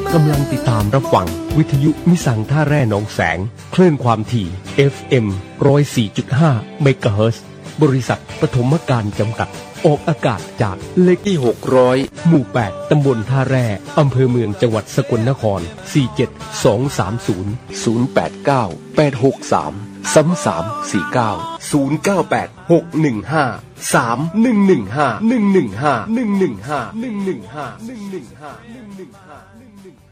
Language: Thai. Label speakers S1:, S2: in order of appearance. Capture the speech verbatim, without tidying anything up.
S1: กำลังติดตามรับฟังวิทยุมิสังท่าแร่หนองแสงคลื่นความถี่ เอฟ เอ็ม หนึ่งศูนย์สี่จุดห้า เมกะเฮิรตซ์บริษัทปฐมการจำกัดออกอากาศจากเลขที่หกร้อยหมู่แปดตำบลท่าแร่อำเภอเมืองจังหวัดสกลนครสี่เจ็ดสองสามศูนย์ ศูนย์แปดเก้า แปดหกสาม สามสามสี่เก้า ศูนย์เก้าแปด หกหนึ่งห้า สามหนึ่งหนึ่งห้า หนึ่งหนึ่งห้า หนึ่งหนึ่งห้า หนึ่งหนึ่งห้า หนึ่งหนึ่งห้า หนึ่งหนึ่งห้า